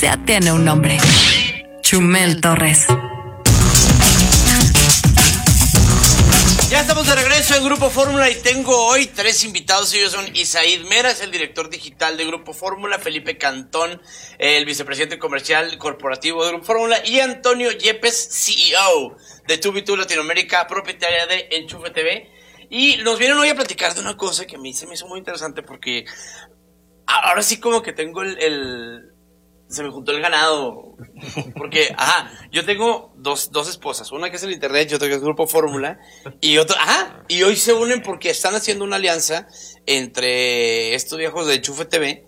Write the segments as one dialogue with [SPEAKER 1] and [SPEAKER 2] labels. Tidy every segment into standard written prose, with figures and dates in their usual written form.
[SPEAKER 1] ya tiene un nombre. Chumel Torres.
[SPEAKER 2] Ya estamos de regreso en Grupo Fórmula y tengo hoy 3 invitados. Ellos son Isaid Meras, el director digital de Grupo Fórmula, Felipe Cantón, el vicepresidente comercial corporativo de Grupo Fórmula, y Antonio Yepes, CEO de 2B2 Latinoamérica, propietaria de Enchufe TV. Y nos vienen hoy a platicar de una cosa que a mí se me hizo muy interesante porque ahora sí como que tengo se me juntó el ganado. Porque, yo tengo dos esposas. Una que es el internet y otra que es Grupo Fórmula. Y y hoy se unen porque están haciendo una alianza entre estos viejos de Enchufe TV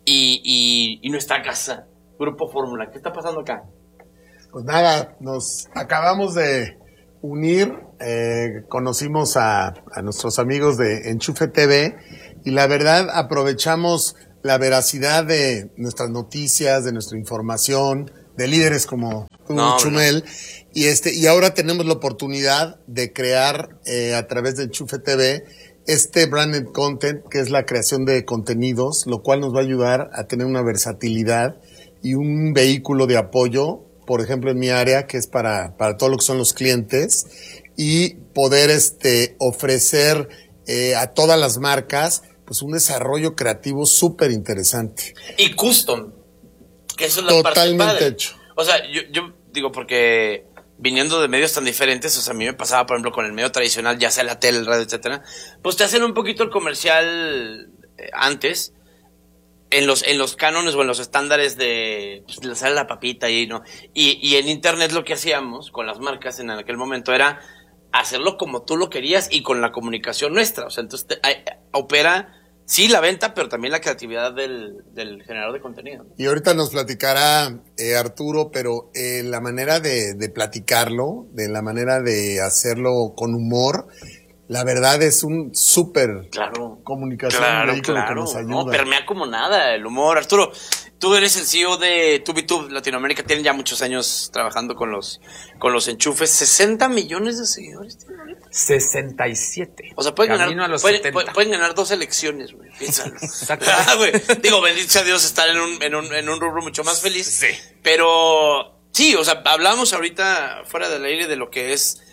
[SPEAKER 2] y nuestra casa, Grupo Fórmula. ¿Qué está pasando acá?
[SPEAKER 3] Pues nada, nos acabamos de unir, conocimos a nuestros amigos de Enchufe TV y la verdad aprovechamos la veracidad de nuestras noticias, de nuestra información, de líderes como tú, Chumel, y ahora tenemos la oportunidad de crear a través de Enchufe TV branded content, que es la creación de contenidos, lo cual nos va a ayudar a tener una versatilidad y un vehículo de apoyo, por ejemplo en mi área, que es para todo lo que son los clientes, y poder ofrecer a todas las marcas pues un desarrollo creativo súper interesante.
[SPEAKER 2] Y custom, que eso es la parte padre.
[SPEAKER 3] Totalmente hecho.
[SPEAKER 2] O sea, yo digo, porque viniendo de medios tan diferentes, o sea, a mí me pasaba, por ejemplo, con el medio tradicional, ya sea la tele, el radio, etcétera, pues te hacen un poquito el comercial antes, en los cánones o en los estándares de pues, le sale la papita y no. Y en internet lo que hacíamos con las marcas en aquel momento era hacerlo como tú lo querías y con la comunicación nuestra. O sea, entonces opera, sí, la venta, pero también la creatividad del generador de contenido.
[SPEAKER 3] Y ahorita nos platicará Arturo, pero la manera de platicarlo, de la manera de hacerlo con humor, la verdad es un súper comunicación.
[SPEAKER 2] Claro.
[SPEAKER 3] Que nos ayuda.
[SPEAKER 2] No, permea como nada el humor. Arturo, tú eres el CEO de 2B2 Latinoamérica, tienen ya muchos años trabajando con los enchufes. 60 millones de seguidores tienen ahorita.
[SPEAKER 4] 67.
[SPEAKER 2] O sea, pueden ganar 2 elecciones, güey. Piénsalo. Güey. Digo, bendito sea Dios estar en un rubro mucho más feliz.
[SPEAKER 4] Sí.
[SPEAKER 2] Pero sí, o sea, hablamos ahorita fuera del aire de lo que es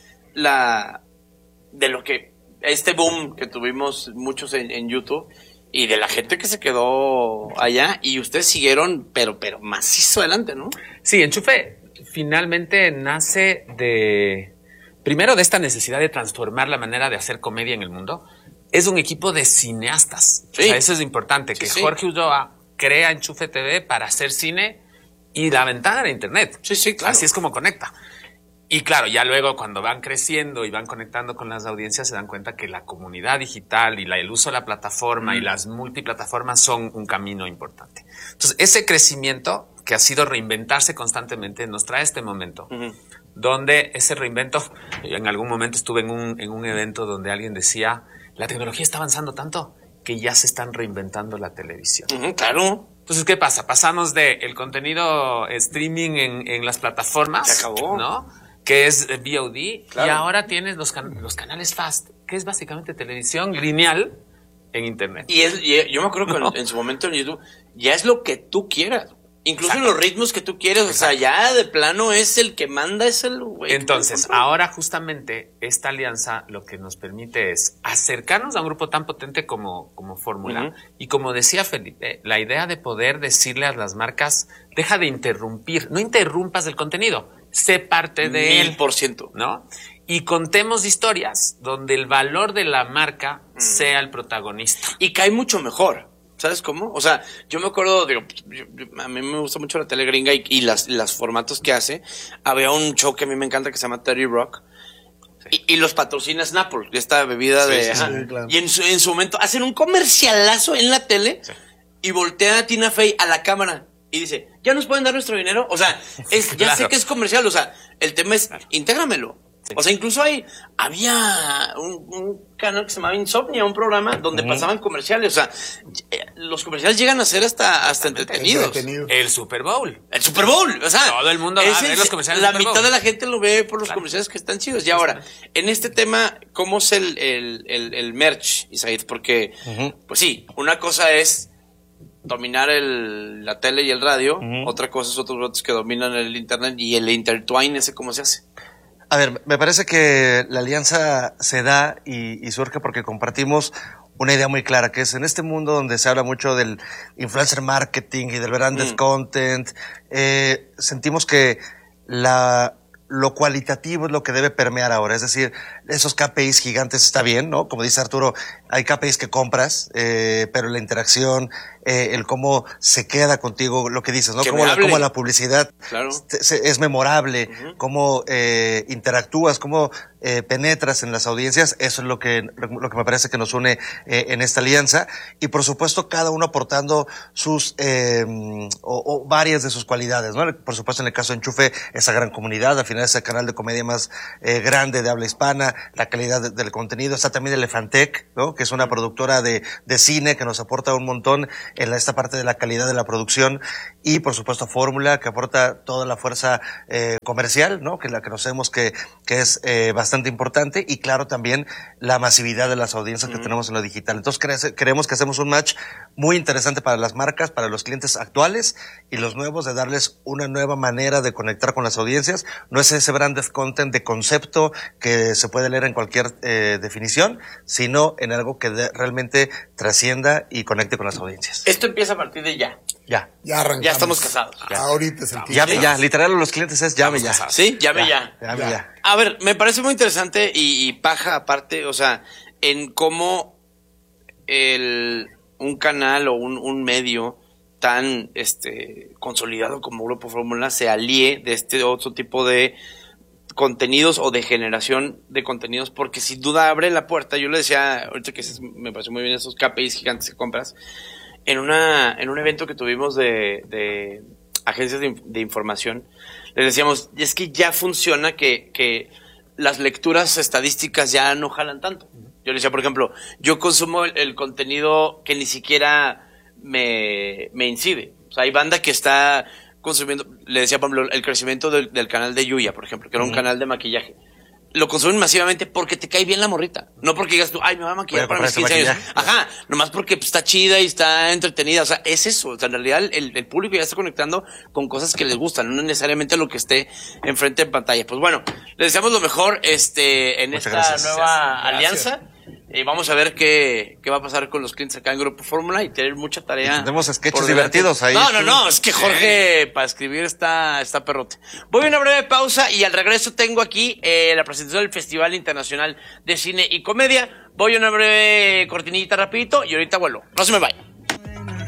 [SPEAKER 2] este boom que tuvimos muchos en YouTube y de la gente que se quedó allá y ustedes siguieron, pero macizo adelante, ¿no?
[SPEAKER 4] Sí, Enchufe finalmente nace primero de esta necesidad de transformar la manera de hacer comedia en el mundo. Es un equipo de cineastas. Sí. O sea, eso es importante, que Jorge Ulloa crea Enchufe TV para hacer cine y la ventana de internet.
[SPEAKER 2] Sí, claro.
[SPEAKER 4] Así es como conecta. Y claro, ya luego cuando van creciendo y van conectando con las audiencias se dan cuenta que la comunidad digital y el uso de la plataforma y las multiplataformas son un camino importante. Entonces, ese crecimiento que ha sido reinventarse constantemente nos trae este momento, donde ese reinvento, en algún momento estuve en un evento donde alguien decía, la tecnología está avanzando tanto que ya se están reinventando la televisión.
[SPEAKER 2] Claro.
[SPEAKER 4] Entonces, ¿qué pasa? Pasamos el contenido streaming en las plataformas.
[SPEAKER 2] Se acabó.
[SPEAKER 4] ¿No? Que es VOD, claro. Y ahora tienes los canales FAST, que es básicamente televisión lineal en internet.
[SPEAKER 2] Y yo me acuerdo que en su momento en YouTube ya es lo que tú quieras. Incluso en los ritmos que tú quieres. Exacto. O sea, ya de plano es el que manda, es el güey.
[SPEAKER 4] Entonces, ahora justamente esta alianza lo que nos permite es acercarnos a un grupo tan potente como Fórmula. Y como decía Felipe, la idea de poder decirle a las marcas, deja de interrumpir, no interrumpas el contenido. Sé parte de
[SPEAKER 2] 1000%,
[SPEAKER 4] ¿no? Y contemos historias donde el valor de la marca sea el protagonista.
[SPEAKER 2] Y cae mucho mejor, ¿sabes cómo? O sea, yo me acuerdo, a mí me gusta mucho la tele gringa y las formatos que hace. Había un show que a mí me encanta que se llama 30 Rock. Sí. Y los patrocina Snapple, esta bebida sí, claro. Y en su momento hacen un comercialazo en la tele y voltea a Tina Fey a la cámara. Y dice, ¿ya nos pueden dar nuestro dinero? O sea, ya sé que es comercial, o sea, el tema es, intégramelo. Sí. O sea, incluso había un canal que se llamaba Insomnia, un programa donde pasaban comerciales. O sea, los comerciales llegan a ser hasta entretenidos.
[SPEAKER 4] El Super Bowl.
[SPEAKER 2] El Super Bowl, o sea.
[SPEAKER 4] Todo el mundo va a ver los comerciales.
[SPEAKER 2] La mitad de la gente lo ve por los comerciales que están chidos. Y ahora, en este tema, ¿cómo es el merch, Isaid? Porque, pues sí, una cosa es dominar la tele y el radio, otra cosa es otros brotes que dominan el internet y el intertwine, ese cómo se hace.
[SPEAKER 5] A ver, me parece que la alianza se da y surge porque compartimos una idea muy clara, que es en este mundo donde se habla mucho del influencer marketing y del branded content, sentimos que lo cualitativo es lo que debe permear ahora. Es decir, esos KPIs gigantes está bien, ¿no? Como dice Arturo, hay KPIs que compras, pero la interacción, el cómo se queda contigo, lo que dices, ¿no? Cómo la publicidad es memorable, cómo interactúas, cómo penetras en las audiencias, eso es lo que me parece que nos une en esta alianza. Y por supuesto, cada uno aportando sus, o varias de sus cualidades, ¿no? Por supuesto, en el caso de Enchufe, esa gran comunidad, al final es el canal de comedia más grande de habla hispana, la calidad del contenido. Está también Elefantec, ¿no? Que es una productora de cine que nos aporta un montón en esta parte de la calidad de la producción. Y por supuesto Fórmula, que aporta toda la fuerza comercial, ¿no? Que la que conocemos que es bastante importante, y claro también la masividad de las audiencias que tenemos en lo digital. Entonces creemos que hacemos un match muy interesante para las marcas, para los clientes actuales y los nuevos, de darles una nueva manera de conectar con las audiencias. No es ese branded content de concepto que se puede leer en cualquier definición, sino en algo que realmente trascienda y conecte con las audiencias.
[SPEAKER 2] Esto empieza a partir de ya.
[SPEAKER 3] Ya arrancamos.
[SPEAKER 2] Ya estamos casados.
[SPEAKER 3] Ahorita es el tiempo.
[SPEAKER 5] Llame ya, literal a los clientes es llame ya.
[SPEAKER 2] Sí, llame ya. A ver, me parece muy interesante y paja aparte, o sea, en cómo un canal o un medio tan consolidado como Grupo Fórmula se alíe de este otro tipo de contenidos o de generación de contenidos, porque sin duda abre la puerta. Yo le decía ahorita que me pareció muy bien esos KPIs gigantes que compras en un evento que tuvimos de agencias de información. Les decíamos, es que ya funciona que las lecturas estadísticas ya no jalan tanto. Yo le decía, por ejemplo, yo consumo el contenido que ni siquiera me incide. O sea, hay banda que está consumiendo, le decía, por ejemplo, el crecimiento del canal de Yuya, por ejemplo, que era un canal de maquillaje. Lo consumen masivamente porque te cae bien la morrita. No porque digas tú, ay, me va a maquillar para mis 15 años. Ajá, nomás porque está chida y está entretenida. O sea, es eso. O sea, en realidad el público ya está conectando con cosas que les gustan, no necesariamente lo que esté enfrente en pantalla. Pues bueno, les deseamos lo mejor en esta nueva alianza. Y vamos a ver qué va a pasar con los clientes acá en Grupo Fórmula y tener mucha tarea.
[SPEAKER 5] Tenemos sketches divertidos ahí.
[SPEAKER 2] No, es que Jorge para escribir está perrote. Voy a una breve pausa y al regreso tengo aquí la presentación del Festival Internacional de Cine y Comedia. Voy a una breve cortinita rapidito y ahorita vuelvo. No se me vaya.